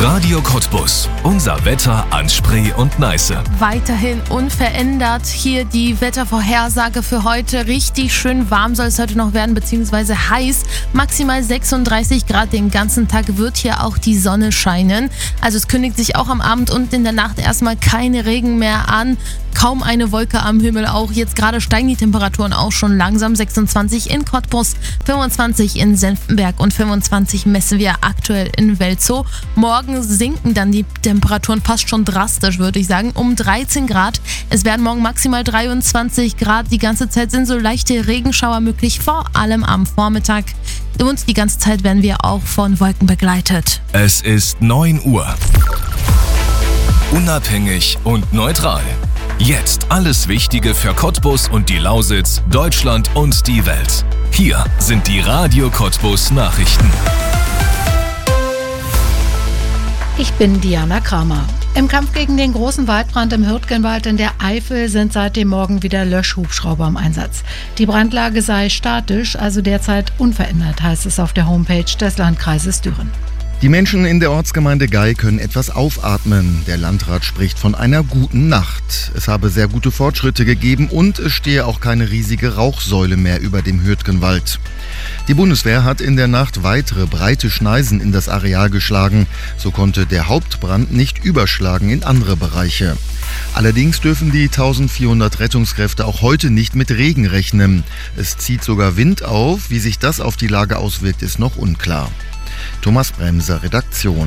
Radio Cottbus. Unser Wetter an Spree und Neiße. Weiterhin unverändert hier die Wettervorhersage für heute. Richtig schön warm soll es heute noch werden, beziehungsweise heiß. Maximal 36 Grad den ganzen Tag wird hier auch die Sonne scheinen. Also es kündigt sich auch am Abend und in der Nacht erstmal keine Regen mehr an. Kaum eine Wolke am Himmel auch. Jetzt gerade steigen die Temperaturen auch schon langsam. 26 in Cottbus, 25 in Senftenberg und 25 messen wir aktuell in Welzow. Morgen sinken dann die Temperaturen fast schon drastisch, würde ich sagen, um 13 Grad. Es werden morgen maximal 23 Grad. Die ganze Zeit sind so leichte Regenschauer möglich, vor allem am Vormittag. Und die ganze Zeit werden wir auch von Wolken begleitet. Es ist 9 Uhr. Unabhängig und neutral. Jetzt alles Wichtige für Cottbus und die Lausitz, Deutschland und die Welt. Hier sind die Radio Cottbus Nachrichten. Ich bin Diana Kramer. Im Kampf gegen den großen Waldbrand im Hürtgenwald in der Eifel sind seit dem Morgen wieder Löschhubschrauber im Einsatz. Die Brandlage sei statisch, also derzeit unverändert, heißt es auf der Homepage des Landkreises Düren. Die Menschen in der Ortsgemeinde Gei können etwas aufatmen. Der Landrat spricht von einer guten Nacht. Es habe sehr gute Fortschritte gegeben und es stehe auch keine riesige Rauchsäule mehr über dem Hürtgenwald. Die Bundeswehr hat in der Nacht weitere breite Schneisen in das Areal geschlagen. So konnte der Hauptbrand nicht überschlagen in andere Bereiche. Allerdings dürfen die 1400 Rettungskräfte auch heute nicht mit Regen rechnen. Es zieht sogar Wind auf. Wie sich das auf die Lage auswirkt, ist noch unklar. Thomas Bremser, Redaktion.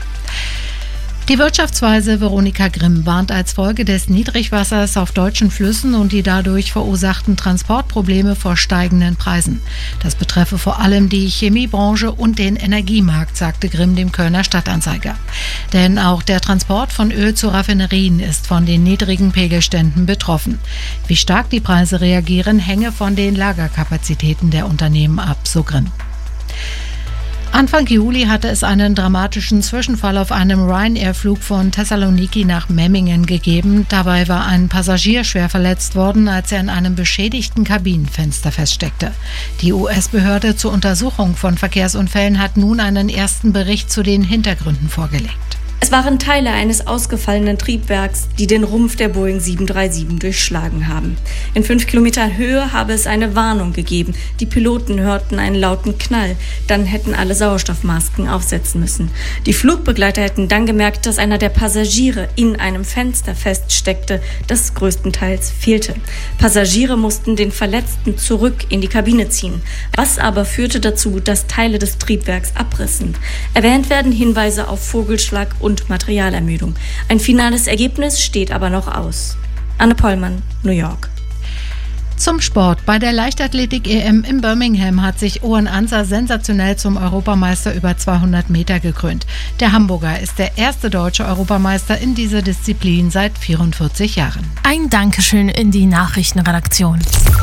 Die Wirtschaftsweise Veronika Grimm warnt als Folge des Niedrigwassers auf deutschen Flüssen und die dadurch verursachten Transportprobleme vor steigenden Preisen. Das betreffe vor allem die Chemiebranche und den Energiemarkt, sagte Grimm dem Kölner Stadtanzeiger. Denn auch der Transport von Öl zu Raffinerien ist von den niedrigen Pegelständen betroffen. Wie stark die Preise reagieren, hänge von den Lagerkapazitäten der Unternehmen ab, so Grimm. Anfang Juli hatte es einen dramatischen Zwischenfall auf einem Ryanair-Flug von Thessaloniki nach Memmingen gegeben. Dabei war ein Passagier schwer verletzt worden, als er in einem beschädigten Kabinenfenster feststeckte. Die US-Behörde zur Untersuchung von Verkehrsunfällen hat nun einen ersten Bericht zu den Hintergründen vorgelegt. Es waren Teile eines ausgefallenen Triebwerks, die den Rumpf der Boeing 737 durchschlagen haben. In 5 Kilometern Höhe habe es eine Warnung gegeben. Die Piloten hörten einen lauten Knall. Dann hätten alle Sauerstoffmasken aufsetzen müssen. Die Flugbegleiter hätten dann gemerkt, dass einer der Passagiere in einem Fenster feststeckte, das größtenteils fehlte. Passagiere mussten den Verletzten zurück in die Kabine ziehen. Was aber führte dazu, dass Teile des Triebwerks abrissen. Erwähnt werden Hinweise auf Vogelschlag und Materialermüdung. Ein finales Ergebnis steht aber noch aus. Anne Pollmann, New York. Zum Sport. Bei der Leichtathletik-EM in Birmingham hat sich Owen Anser sensationell zum Europameister über 200 Meter gekrönt. Der Hamburger ist der erste deutsche Europameister in dieser Disziplin seit 44 Jahren. Ein Dankeschön in die Nachrichtenredaktion.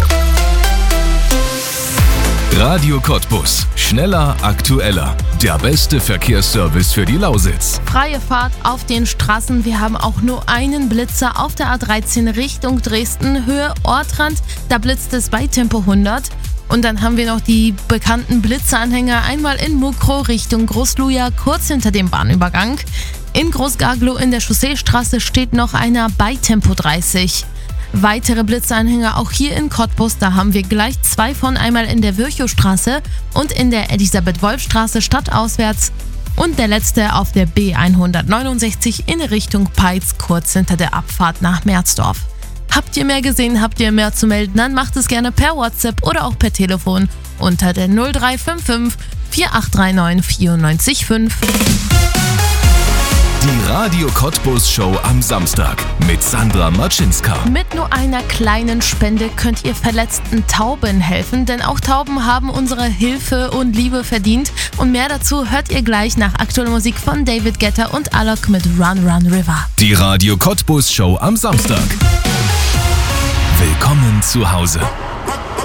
Radio Cottbus. Schneller, aktueller. Der beste Verkehrsservice für die Lausitz. Freie Fahrt auf den Straßen. Wir haben auch nur einen Blitzer auf der A13 Richtung Dresden, Höhe Ortrand. Da blitzt es bei Tempo 100. Und dann haben wir noch die bekannten Blitzeranhänger. Einmal in Mukro Richtung Großluja, kurz hinter dem Bahnübergang. In Großgaglow in der Chausseestraße steht noch einer bei Tempo 30. Weitere Blitzeanhänger auch hier in Cottbus, da haben wir gleich 2 von, einmal in der Virchowstraße und in der Elisabeth-Wolf-Straße stadtauswärts und der letzte auf der B169 in Richtung Peitz, kurz hinter der Abfahrt nach Merzdorf. Habt ihr mehr gesehen, habt ihr mehr zu melden, dann macht es gerne per WhatsApp oder auch per Telefon unter der 0355 4839 945. Die Radio Cottbus Show am Samstag mit Sandra Maczynska. Mit nur einer kleinen Spende könnt ihr verletzten Tauben helfen, denn auch Tauben haben unsere Hilfe und Liebe verdient. Und mehr dazu hört ihr gleich nach aktueller Musik von David Guetta und Alok mit Run Run River. Die Radio Cottbus Show am Samstag. Willkommen zu Hause.